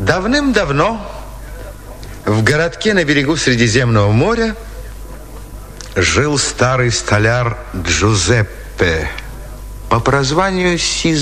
Давным-давно в городке на берегу Средиземного моря жил старый столяр Джузеппе по прозванию Сизо.